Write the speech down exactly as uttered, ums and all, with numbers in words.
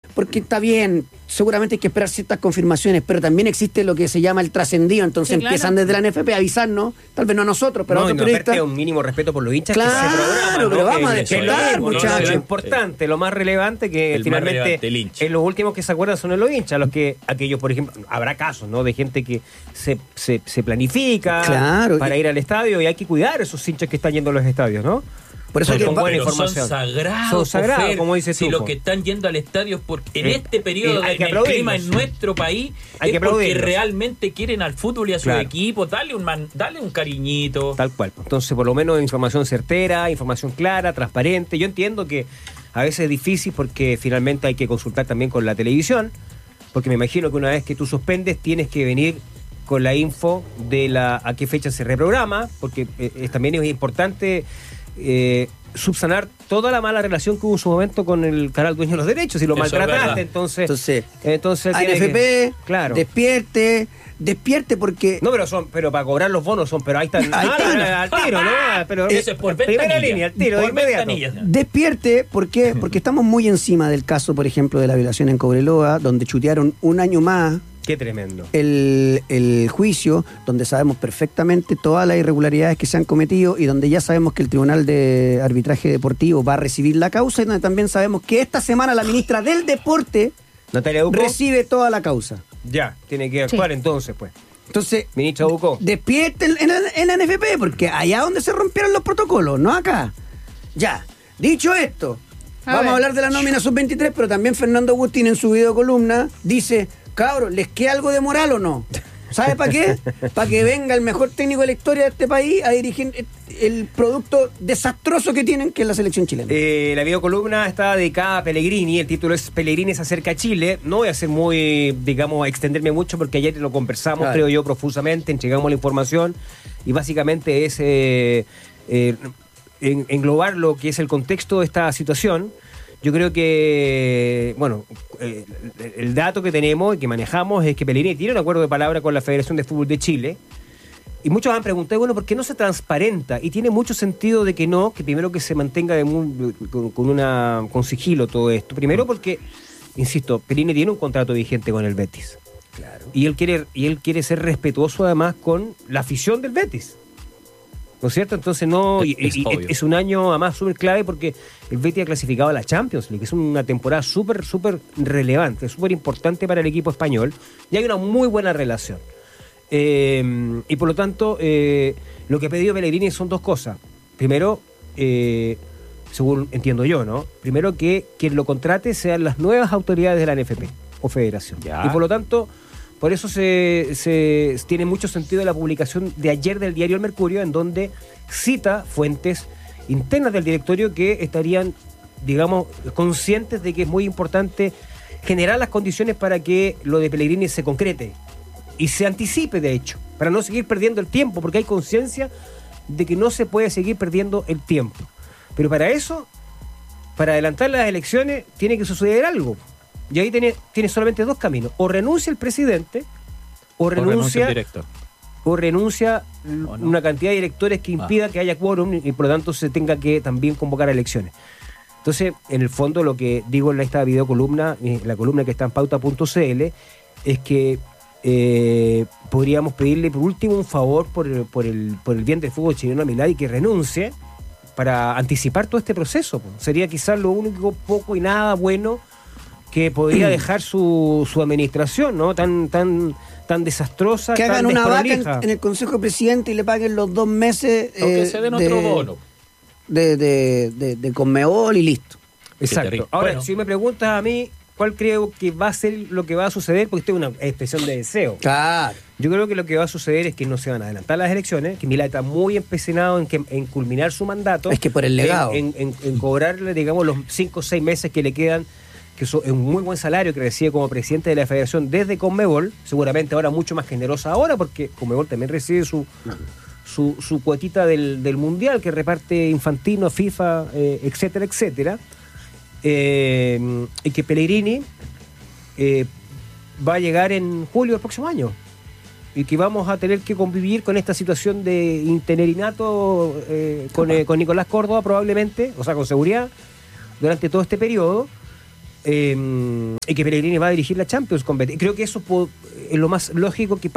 porque está bien, seguramente hay que esperar ciertas confirmaciones, pero también existe lo que se llama el trascendido, entonces sí, empiezan claro. desde la N F P a avisarnos, tal vez no a nosotros, pero no, a otros no, periodistas. Un mínimo respeto por los hinchas claro, que se programan, ¿no? pero vamos a despertar, muchachos. Lo importante, lo más relevante que el finalmente relevante, es los últimos que se acuerdan son los hinchas, los que aquellos, por ejemplo, habrá casos, ¿no? De gente que se, se, se planifica claro. para ir al estadio y hay que cuidar a esos hinchas que están yendo a los estadios, ¿no? Por eso que con buena información. Son sagrados, son sagrados Fer, como dices si tú. los que están yendo al estadio es porque en eh, este periodo eh, del clima en nuestro país hay es que porque realmente quieren al fútbol y a su claro. equipo, dale un man, dale un cariñito. Tal cual. Entonces, por lo menos información certera, información clara, transparente. Yo entiendo que a veces es difícil porque finalmente hay que consultar también con la televisión, porque me imagino que una vez que tú suspendes tienes que venir con la info de la a qué fecha se reprograma, porque eh, también es importante Eh, subsanar toda la mala relación que hubo en su momento con el canal dueño de los derechos y lo Eso maltrataste, entonces entonces, entonces A N F P, que, claro. despierte despierte porque no pero son pero para cobrar los bonos son pero ahí están, ahí están ah, al tiro, ¿no? Pero eso es por primera línea, al tiro, por inmediato. Despierte, ¿por qué? Porque estamos muy encima del caso, por ejemplo, de la violación en Cobreloa, donde chutearon un año más. Qué tremendo. El, el juicio, donde sabemos perfectamente todas las irregularidades que se han cometido y donde ya sabemos que el Tribunal de Arbitraje Deportivo va a recibir la causa y donde también sabemos que esta semana la ministra del Deporte Natalia Ducó recibe toda la causa. Ya, tiene que actuar sí. entonces, pues. Entonces, ministra Ducó. Despierte en la, en la N F P, porque allá donde se rompieron los protocolos, no acá. Ya, dicho esto, a vamos ver. a hablar de la nómina sub veintitrés, pero también Fernando Agustín en su videocolumna dice... Cabros, ¿les queda algo de moral o no? ¿Sabe para qué? Para que venga el mejor técnico de la historia de este país a dirigir el producto desastroso que tienen, que es la selección chilena. Eh, la videocolumna está dedicada a Pellegrini, el título es Pellegrini se acerca a Chile. No voy a ser muy, digamos, a extenderme mucho porque ayer lo conversamos, claro. creo yo, profusamente, entregamos la información y básicamente es eh, eh, en, englobar lo que es el contexto de esta situación. Yo creo que, bueno, eh, el dato que tenemos y que manejamos es que Pellegrini tiene un acuerdo de palabra con la Federación de Fútbol de Chile y muchos han preguntado, bueno, ¿por qué no se transparenta? Y tiene mucho sentido de que no, que primero que se mantenga de muy, con, con, una, con sigilo todo esto. Primero porque, insisto, Pellegrini tiene un contrato vigente con el Betis. Claro. Y él quiere, y él quiere ser respetuoso además con la afición del Betis. ¿No es cierto? Entonces no... Es, y, y, es un año además súper clave porque el Betis ha clasificado a la Champions League. Es una temporada súper, súper relevante, súper importante para el equipo español. Y hay una muy buena relación. Eh, y por lo tanto, eh, lo que ha pedido Pellegrini son dos cosas. Primero, eh, según entiendo yo, ¿no? Primero que quien lo contrate sean las nuevas autoridades de la N F P o Federación. Ya. Y por lo tanto... Por eso se, se tiene mucho sentido la publicación de ayer del diario El Mercurio, en donde cita fuentes internas del directorio que estarían, digamos, conscientes de que es muy importante generar las condiciones para que lo de Pellegrini se concrete y se anticipe, de hecho, para no seguir perdiendo el tiempo, porque hay conciencia de que no se puede seguir perdiendo el tiempo. Pero para eso, para adelantar las elecciones, tiene que suceder algo. Y ahí tiene, tiene solamente dos caminos. O renuncia el presidente, o renuncia, o renuncia el director. O renuncia o no. una cantidad de directores que impida ah. que haya quórum y por lo tanto se tenga que también convocar a elecciones. Entonces, en el fondo, lo que digo en esta videocolumna, la columna que está en pauta punto c l, es que eh, podríamos pedirle por último un favor por el, por el, por el bien del fútbol chileno a Milei, que renuncie para anticipar todo este proceso. Sería quizás lo único poco y nada bueno que podría dejar su, su administración, ¿no? Tan, tan, tan desastrosa, que tan hagan una vaca desprolija. en, en el Consejo de Presidente y le paguen los dos meses o que eh, se den de, otro bono de, de, de, de Conmebol y listo. Exacto. Ahora, bueno, si me preguntas a mí cuál creo que va a ser lo que va a suceder, porque esto es una expresión de deseo. Claro. Yo creo que lo que va a suceder es que no se van a adelantar las elecciones, que Milei está muy empecinado en, que, en culminar su mandato. Es que por el legado. En, en, en, en cobrarle, digamos, los cinco o seis meses que le quedan, que es un muy buen salario que recibe como presidente de la Federación desde Conmebol, seguramente ahora mucho más generosa ahora, porque Conmebol también recibe su, su, su cuotita del, del Mundial que reparte Infantino, FIFA, eh, etcétera, etcétera. Eh, y que Pellegrini eh, va a llegar en julio del próximo año y que vamos a tener que convivir con esta situación de interinato eh, con, eh, con Nicolás Córdoba probablemente, o sea, con seguridad, durante todo este periodo. Eh, y que Pellegrini va a dirigir la Champions con Betis. Creo que eso es lo más lógico que pasa.